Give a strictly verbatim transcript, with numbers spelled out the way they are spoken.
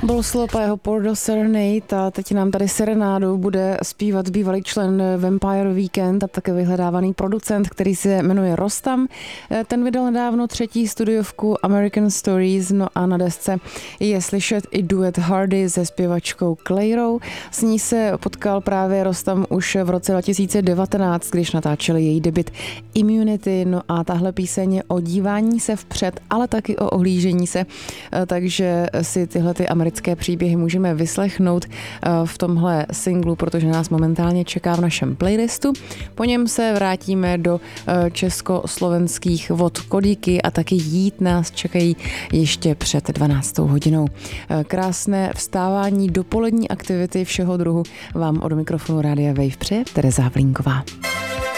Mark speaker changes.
Speaker 1: Byl Slop a jeho Pordo Serenade a teď nám tady serenádu bude zpívat bývalý člen Vampire Weekend a také vyhledávaný producent, který se jmenuje Rostam. Ten vydal nedávno třetí studiovku American Stories, no a na desce je slyšet i duet Hardy se zpěvačkou Clairou. S ní se potkal právě Rostam už v roce dva tisíce devatenáct, když natáčeli její debut Immunity, no a tahle píseň je o dívání se vpřed, ale taky o ohlížení se, takže si tyhle ty americké příběhy můžeme vyslechnout v tomhle singlu, protože nás momentálně čeká v našem playlistu. Po něm se vrátíme do československých vod Kodiky a taky jít nás čekají ještě před dvanáctou hodinou. Krásné vstávání, dopolední aktivity všeho druhu vám od mikrofonu Rádia Wave přeje Tereza Havlínková.